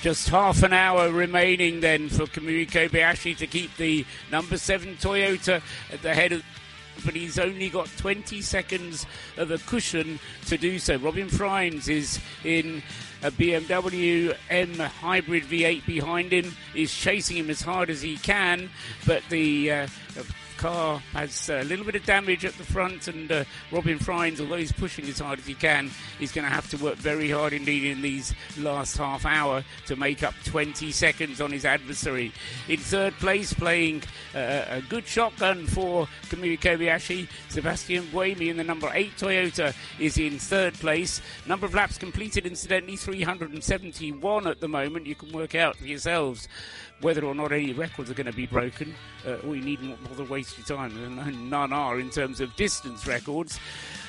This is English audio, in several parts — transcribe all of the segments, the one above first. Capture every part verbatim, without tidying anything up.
Just half an hour remaining then for Kamui Kobayashi to keep the number seven Toyota at the head of, but he's only got twenty seconds of a cushion to do so. Robin Freins is in a B M W M Hybrid V eight behind him, is chasing him as hard as he can, but the uh, car has a little bit of damage at the front, and uh, Robin Freins, although he's pushing as hard as he can, he's going to have to work very hard indeed in these last half hour to make up twenty seconds on his adversary. In third place, playing uh, a good shotgun for Kamui Kobayashi, Sebastian Buemi in the number eight Toyota is in third place. Number of laps completed, incidentally, three hundred seventy-one at the moment. You can work out for yourselves whether or not any records are going to be broken. Uh, we need not bother waste your time, and none are in terms of distance records.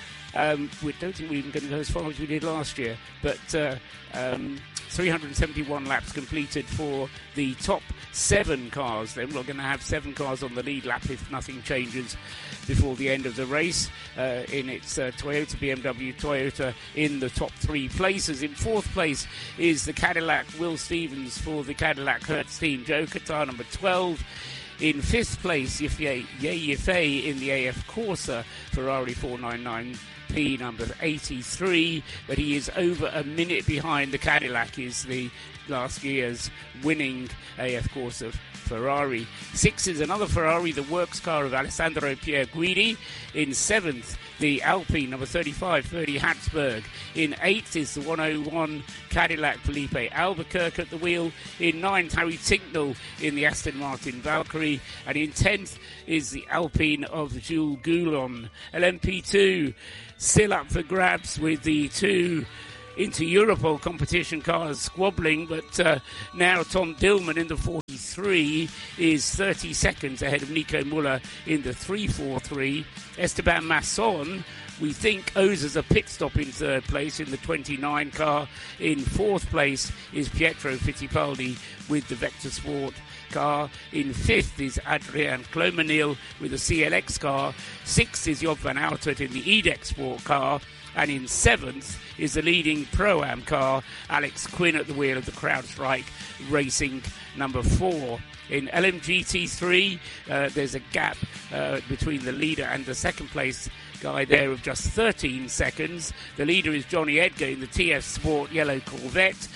Um, we don't think we're even going to go as far as we did last year, but uh, um, three hundred seventy-one laps completed for the top seven cars. Then we're going to have seven cars on the lead lap if nothing changes before the end of the race. Uh, in its uh, Toyota, B M W, Toyota in the top three places. In fourth place is the Cadillac, Will Stevens for the Cadillac Hertz team, Joe Qatar number twelve. In fifth place, Ye Yifei in the A F Corsa, Ferrari four ninety-nine P number eighty-three, but he is over a minute behind. The Cadillac is the last year's winning A F Corsa Ferrari. Six is another Ferrari, the works car of Alessandro Pierguidi. In seventh, the Alpine number thirty-five, Ferdi Hatzberg. In eighth is the one oh one Cadillac, Felipe Albuquerque at the wheel. In ninth, Harry Tinknell in the Aston Martin Valkyrie. And in tenth is the Alpine of Jules Goulon. L M P two still up for grabs with the two into Europol competition cars squabbling, but uh, now Tom Dillman in the forty-three is thirty seconds ahead of Nico Muller in the three forty-three. Esteban Masson, we think, owes us a pit stop in third place in the twenty-nine car. In fourth place is Pietro Fittipaldi with the Vector Sport car. In fifth is Adrian Clomenil with the C L X car. Sixth is Job van Outert in the E D E C Sport car. And in seventh is the leading Pro-Am car, Alex Quinn at the wheel of the CrowdStrike Racing number four. In L M G T three, uh, there's a gap uh, between the leader and the second place guy there of just thirteen seconds. The leader is Johnny Edgar in the T F Sport yellow Corvette.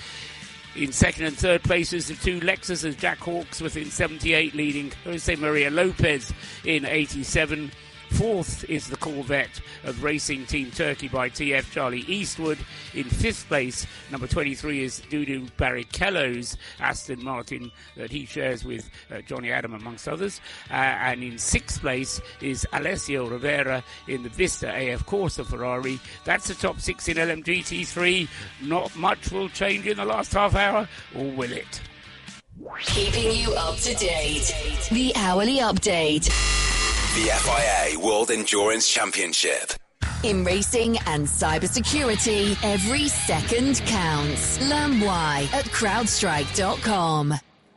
In second and third places, the two Lexuses, Jack Hawksworth in seventy-eight, leading Jose Maria Lopez in eighty-seven. Fourth is the Corvette of Racing Team Turkey by T F Charlie Eastwood. In fifth place, number twenty-three is Dudu Barrichello's Aston Martin that he shares with uh, Johnny Adam amongst others. Uh, and in sixth place is Alessio Rivera in the Vista A F Corsa Ferrari. That's the top six in L M G T three. Not much will change in the last half hour, or will it? Keeping you up to date. The Hourly Update. The F I A World Endurance Championship. In racing and cybersecurity, every second counts. Learn why at crowdstrike dot com.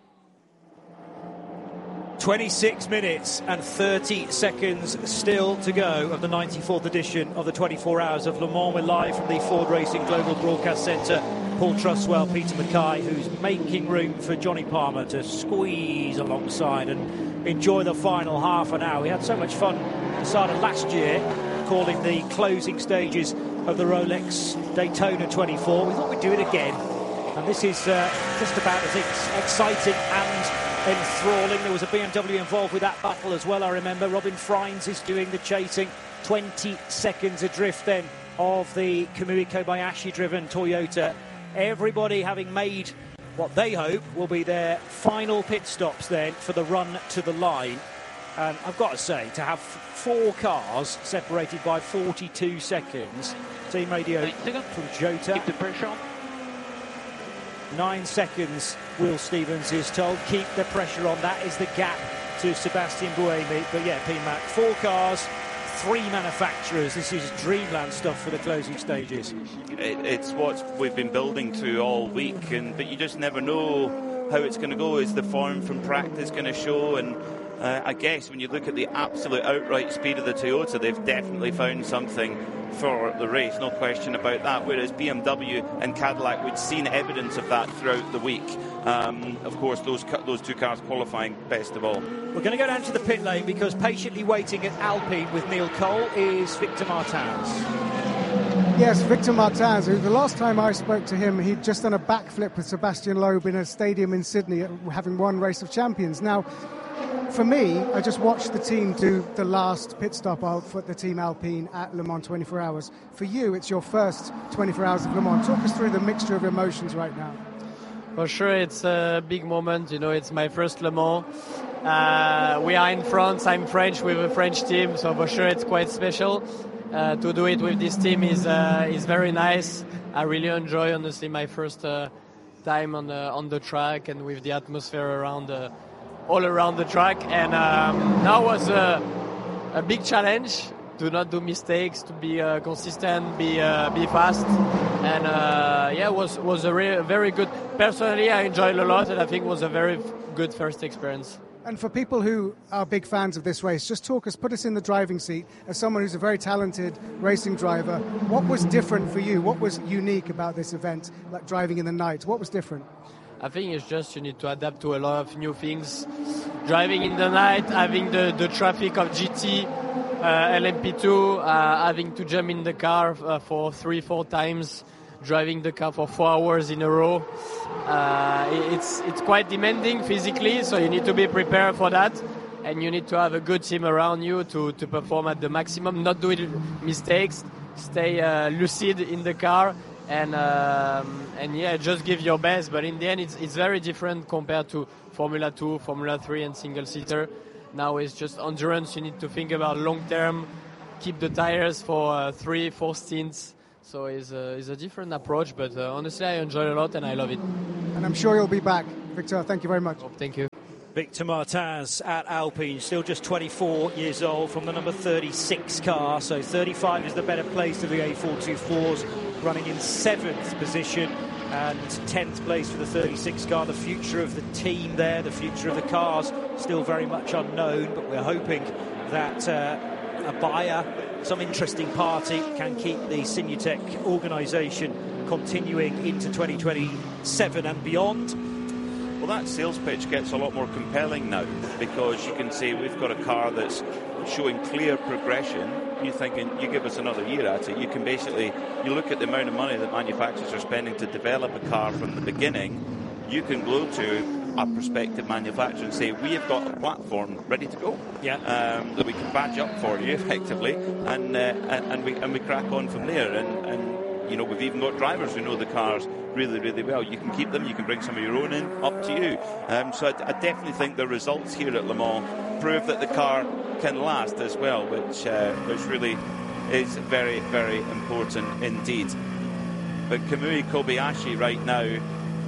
twenty-six minutes and thirty seconds still to go of the ninety-fourth edition of the twenty-four Hours of Le Mans. We're live from the Ford Racing Global Broadcast Centre. Paul Truswell, Peter Mackay, who's making room for Johnny Palmer to squeeze alongside and enjoy the final half an hour. We had so much fun at the start of last year, calling the closing stages of the Rolex Daytona twenty-four. We thought we'd do it again, and this is uh, just about as ex- exciting and enthralling. There was a B M W involved with that battle as well, I remember. Robin Freins is doing the chasing, twenty seconds adrift then of the Kamui Kobayashi-driven Toyota. Everybody having made what they hope will be their final pit stops then for the run to the line. And I've got to say, to have four cars separated by forty-two seconds, team radio from Jota. Keep the pressure on. Nine seconds, Will Stevens is told. Keep the pressure on. That is the gap to Sebastian Buemi. But yeah, P MAC, four cars, three manufacturers. This is dreamland stuff for the closing stages. It, it's what we've been building to all week, and but you just never know how it's going to go. Is the form from practice going to show? And uh, I guess when you look at the absolute outright speed of the Toyota, they've definitely found something for the race, no question about that, whereas B M W and Cadillac, we'd seen evidence of that throughout the week. Um, of course, those those two cars qualifying best of all. We're going to go down to the pit lane because patiently waiting at Alpine with Neil Cole is Victor Martins. Yes, Victor Martins, who the last time I spoke to him, he'd just done a backflip with Sebastian Loeb in a stadium in Sydney, having won Race of Champions. Now, for me, I just watched the team do the last pit stop for the team Alpine at Le Mans twenty-four hours. For you, it's your first twenty-four hours of Le Mans. Talk us through the mixture of emotions right now. For sure, it's a big moment. You know, it's my first Le Mans. Uh, we are in France. I'm French with a French team, so for sure it's quite special. Uh, to do it with this team is uh, is very nice. I really enjoy, honestly, my first uh, time on the on the track and with the atmosphere around the. all around the track, and um, now was a, a big challenge to not do mistakes, to be uh, consistent, be uh, be fast, and uh, yeah, was was a re- very good. Personally, I enjoyed a lot, and I think it was a very good first experience. And for people who are big fans of this race, just talk us, put us in the driving seat as someone who's a very talented racing driver. What was different for you? What was unique about this event, like driving in the night? What was different? I think it's just you need to adapt to a lot of new things. Driving in the night, having the, the traffic of G T, uh, L M P two, uh, having to jump in the car uh, for three, four times, driving the car for four hours in a row. Uh, it's it's quite demanding physically, so you need to be prepared for that. And you need to have a good team around you to, to perform at the maximum, not do mistakes, stay uh, lucid in the car. And um, and yeah, just give your best. But in the end, it's it's very different compared to Formula two, Formula three, and single seater. Now it's just endurance. You need to think about long term, keep the tires for uh, three, four stints. So it's a, it's a different approach. But uh, honestly, I enjoy it a lot and I love it. And I'm sure you'll be back, Victor. Thank you very much. Oh, thank you. Victor Martins at Alpine, still just twenty-four years old, from the number thirty-six car. So thirty-five is the better place of the A four twenty-fours, running in seventh position, and tenth place for the thirty-six car. The future of the team there, the future of the cars, still very much unknown, but we're hoping that uh, a buyer, some interesting party, can keep the Signatech organisation continuing into twenty twenty-seven and beyond. Well, that sales pitch gets a lot more compelling now, because you can say we've got a car that's showing clear progression. You're thinking, you give us another year at it, you can basically, you look at the amount of money that manufacturers are spending to develop a car from the beginning, you can go to a prospective manufacturer and say, we have got a platform ready to go, yeah, um, that we can badge up for you effectively, and uh, and, and we and we crack on from there. And, and you know, we've even got drivers who know the cars really, really well. You can keep them, you can bring some of your own in, up to you. Um, so I, I definitely think the results here at Le Mans prove that the car can last as well, which uh, which really is very, very important indeed. But Kamui Kobayashi right now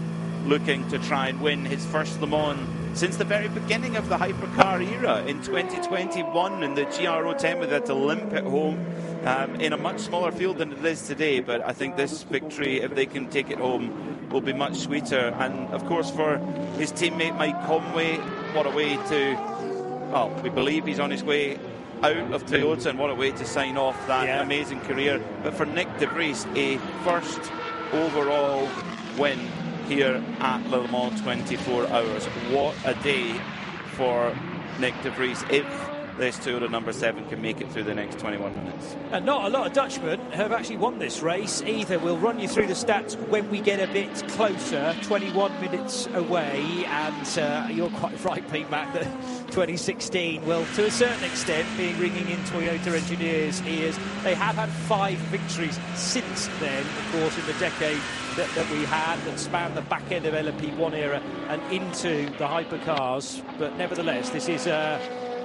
looking to try and win his first Le Mans since the very beginning of the hypercar era in twenty twenty-one in the G R O ten, with that to limp at home um, in a much smaller field than it is today. But I think this victory, if they can take it home, will be much sweeter. And of course for his teammate Mike Conway, what a way to, well, we believe he's on his way out of Toyota, and what a way to sign off that yeah. amazing career. But for Nick De Vries, a first overall win here at Le Mans twenty-four hours. What a day for Nick De Vries if this Toyota number seven can make it through the next twenty-one minutes. And not a lot of Dutchmen have actually won this race either. We'll run you through the stats when we get a bit closer. twenty-one minutes away, and uh, you're quite right, Pete Mack, that twenty sixteen, well, to a certain extent, being ringing in Toyota engineers' ears. They have had five victories since then, of course, in the decade that, that we had, that spanned the back end of L M P one era and into the hypercars. But nevertheless, this is a,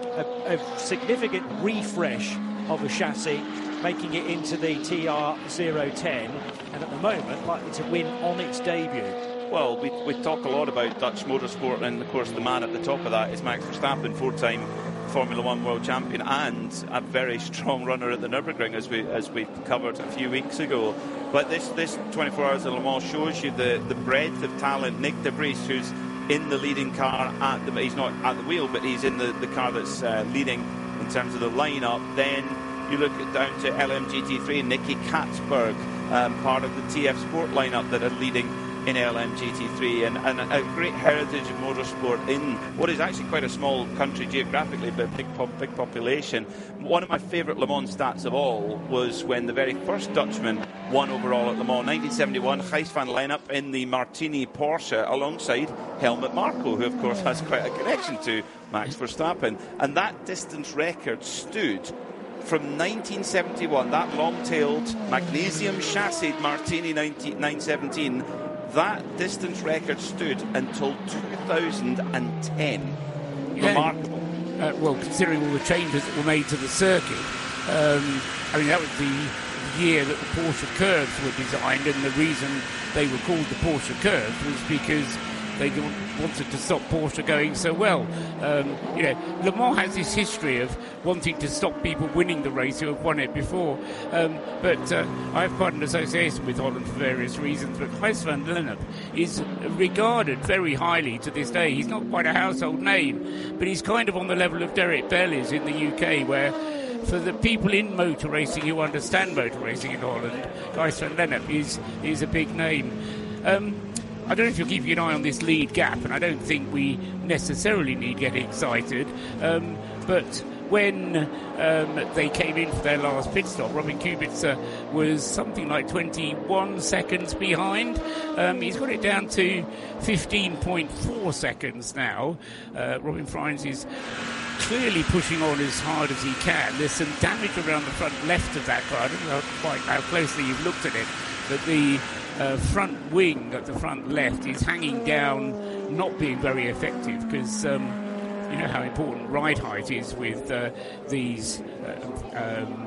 a, a significant refresh of a chassis, making it into the T R zero ten, and at the moment likely to win on its debut. Well, we, we talk a lot about Dutch motorsport, and of course the man at the top of that is Max Verstappen, four-time Formula One world champion and a very strong runner at the Nürburgring, as we as we covered a few weeks ago. But this this twenty-four hours of Le Mans shows you the, the breadth of talent. Nick De Vries, who's in the leading car at the, he's not at the wheel, but he's in the, the car that's uh, leading in terms of the lineup. Then you look at down to L M G T three, Nicky Katzberg, um, part of the T F Sport lineup that are leading in L M G T three, and, and a great heritage of motorsport in what is actually quite a small country geographically, but big, pop, big population. One of my favourite Le Mans stats of all was when the very first Dutchman won overall at Le Mans, nineteen seventy-one, Gijs van Lennep in the Martini Porsche alongside Helmut Marko, who of course has quite a connection to Max Verstappen. And that distance record stood from nineteen seventy-one, that long-tailed magnesium chassis Martini nine seventeen, that distance record stood until two thousand ten. Yeah. Remarkable. Uh, well, considering all the changes that were made to the circuit, um, I mean, that was the year that the Porsche curves were designed, and the reason they were called the Porsche curves was because they wanted to stop Porsche going so well. Um, you know, Le Mans has this history of wanting to stop people winning the race who have won it before. Um, but uh, I have quite an association with Holland for various reasons. But Gijs van Lennep is regarded very highly to this day. He's not quite a household name, but he's kind of on the level of Derek Bell is in the U K, where for the people in motor racing who understand motor racing in Holland, Gijs van Lennep is, is a big name. Um, I don't know if you're keeping an eye on this lead gap, and I don't think we necessarily need to get excited. Um, but when um, they came in for their last pit stop, Robin Kubica was something like twenty-one seconds behind. Um, he's got it down to fifteen point four seconds now. Uh, Robin Frijns is clearly pushing on as hard as he can. There's some damage around the front left of that car. I don't know quite how closely you've looked at it, but the Uh, front wing at the front left is hanging down, not being very effective, because um, you know how important ride height is with uh, these uh, um,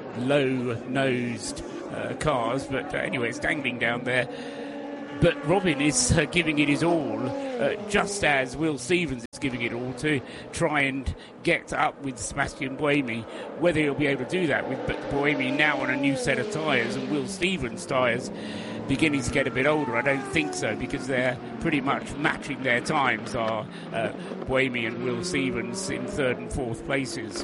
low-nosed uh, cars. But uh, anyway, it's dangling down there. But Robin is uh, giving it his all, uh, just as Will Stevens is giving it all to try and get up with Sebastian Buemi. Whether he'll be able to do that with Buemi now on a new set of tyres and Will Stevens' tyres beginning to get a bit older, I don't think so, because they're pretty much matching their times, are uh, Buemi and Will Stevens in third and fourth places.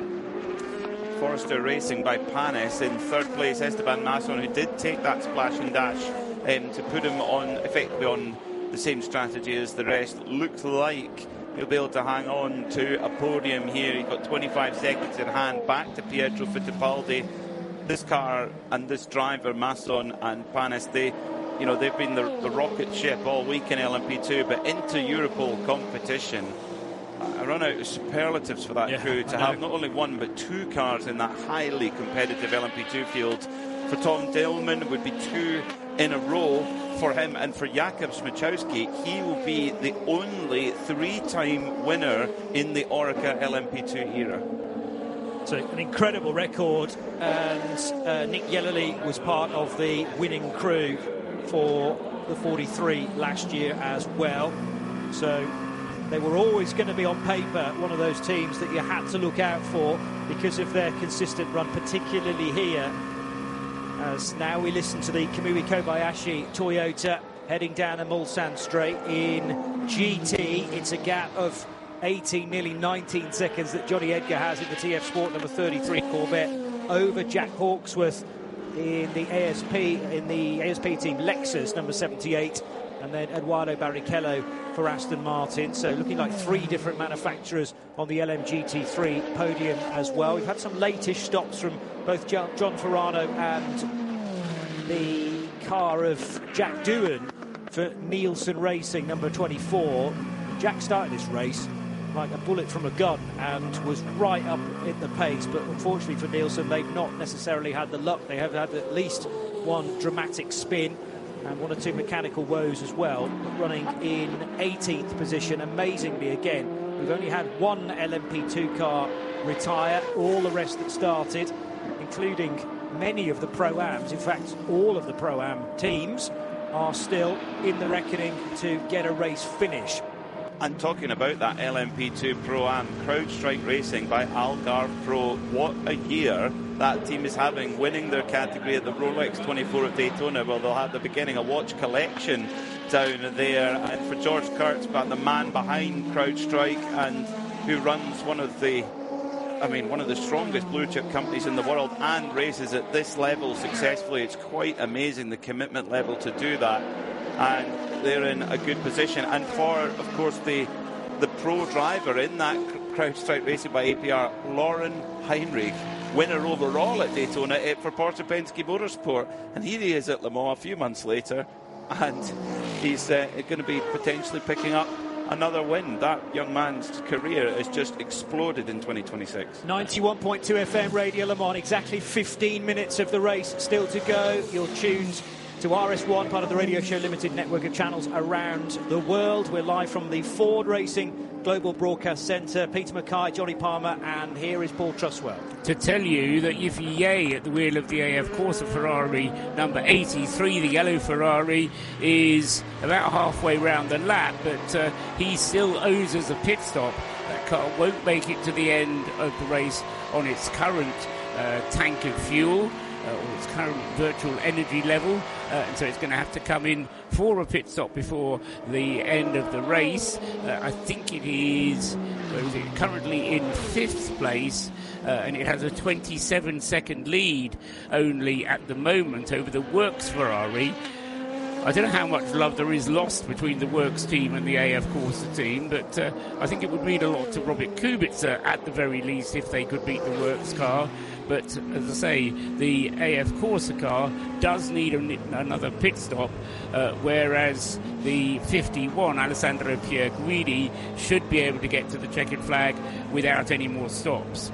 Forster Racing by Panis in third place, Esteban Masson, who did take that splash and dash um, to put him on effectively on the same strategy as the rest. Looks like he'll be able to hang on to a podium here. He's got twenty-five seconds in hand, back to Pietro Fittipaldi. This car and this driver, Masson and Panis, they, you know, they've been the, the rocket ship all week in L M P two, but into Europol competition, I run out of superlatives for that yeah, crew to have not only one but two cars in that highly competitive L M P two field. For Tom Dillman, it would be two in a row for him, and for Jakub Smiechowski, he will be the only three-time winner in the Oreca L M P two era. So an incredible record, and uh, Nick Yellerly was part of the winning crew for the forty-three last year as well. So they were always going to be on paper one of those teams that you had to look out for because of their consistent run, particularly here. As now we listen to the Kamui Kobayashi Toyota heading down a Mulsanne straight in G T. It's a gap of eighteen, nearly nineteen seconds that Johnny Edgar has in the T F Sport number thirty-three Corvette over Jack Hawksworth in the A S P, in the A S P team Lexus number seventy-eight, and then Eduardo Barrichello for Aston Martin. So looking like three different manufacturers on the L M G T three podium as well. We've had some late-ish stops from both John Farano and the car of Jack Doohan for Nielsen Racing number twenty-four. Jack started this race like a bullet from a gun and was right up in the pace, but unfortunately for Nielsen, they've not necessarily had the luck. They have had at least one dramatic spin and one or two mechanical woes as well, running in eighteenth position. Amazingly, again, we've only had one L M P two car retire, all the rest that started, including many of the Pro-Ams. In fact, all of the Pro-Am teams are still in the reckoning to get a race finish. And talking about that L M P two Pro-Am, CrowdStrike Racing by Algarve Pro, what a year that team is having, winning their category at the Rolex twenty-four at Daytona. Well, they'll have the beginning a watch collection down there. And for George Kurtzbach, the man behind CrowdStrike, and who runs one of the, I mean, one of the strongest blue chip companies in the world, and races at this level successfully. It's quite amazing, the commitment level to do that. And they're in a good position. And for, of course, the the pro driver in that CrowdStrike Racing by A P R, Lauren Heinrich, winner overall at Daytona for Porsche Penske Motorsport. And here he is at Le Mans a few months later, and he's uh, going to be potentially picking up another win. That young man's career has just exploded in twenty twenty-six. ninety-one point two F M Radio Le Mans, exactly fifteen minutes of the race still to go. You're tuned to R S one, part of the Radio Show Limited network of channels around the world. We're live from the Ford Racing Global Broadcast Centre. Peter Mackay, Johnny Palmer, and here is Paul Truswell. To tell you that Yiffy Yeh at the wheel of the A F Corsa Ferrari number eighty-three, the yellow Ferrari, is about halfway round the lap, but uh, he still owes us a pit stop. That car won't make it to the end of the race on its current uh, tank of fuel. Uh, or its current virtual energy level, uh, and so it's going to have to come in for a pit stop before the end of the race. Uh, I think it is, where is it, currently in fifth place, uh, and it has a twenty-seven second lead only at the moment over the Works Ferrari. I don't know how much love there is lost between the Works team and the A F Corsa team, but uh, I think it would mean a lot to Robert Kubica at the very least if they could beat the Works car. But as I say, the A F Corsa car does need a, another pit stop, uh, whereas the fifty-one, Alessandro Pierguidi, should be able to get to the checkered flag without any more stops.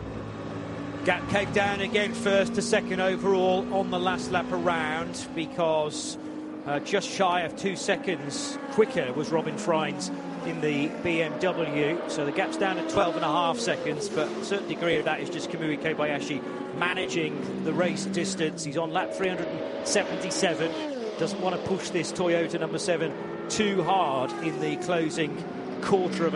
Gap came down again, first to second overall on the last lap around, because uh, just shy of two seconds quicker was Robin Freins in the B M W, so the gap's down at twelve and a half seconds, but a certain degree of that is just Kamui Kobayashi managing the race distance. He's on lap three hundred seventy-seven, doesn't want to push this Toyota number seven too hard in the closing quarter of an